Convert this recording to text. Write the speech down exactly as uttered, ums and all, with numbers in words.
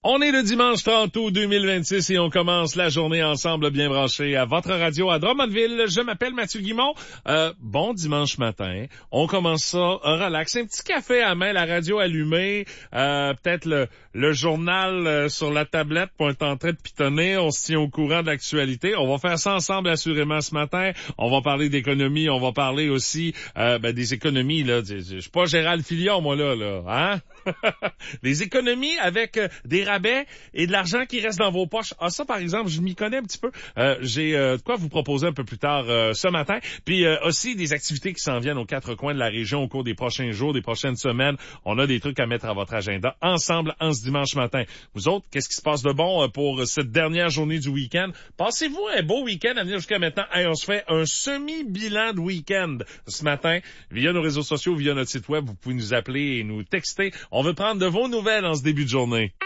On est le dimanche trente août deux mille vingt-six et on commence la journée ensemble bien branchés à votre radio à Drummondville. Je m'appelle Mathieu Guimond. Euh, bon dimanche matin. On commence ça euh, relax. Un petit café à main, la radio allumée, euh, peut-être le, le journal euh, sur la tablette pour être en train de pitonner. On se tient au courant de l'actualité. On va faire ça ensemble assurément ce matin. On va parler d'économie. On va parler aussi euh, ben, des économies. Là. Je, je, je suis pas Gérald Filion, moi, là. là hein? Des économies avec euh, des rabais et de l'argent qui reste dans vos poches. Ah, ça, par exemple, je m'y connais un petit peu. Euh, j'ai euh, de quoi vous proposer un peu plus tard euh, ce matin. Puis euh, aussi des activités qui s'en viennent aux quatre coins de la région au cours des prochains jours, des prochaines semaines. On a des trucs à mettre à votre agenda ensemble en ce dimanche matin. Vous autres, qu'est-ce qui se passe de bon euh, pour cette dernière journée du week-end? Passez-vous un beau week-end à venir jusqu'à maintenant? Hey, on se fait un semi-bilan de week-end ce matin via nos réseaux sociaux, via notre site web. Vous pouvez nous appeler et nous texter. On veut prendre de vos nouvelles en ce début de journée.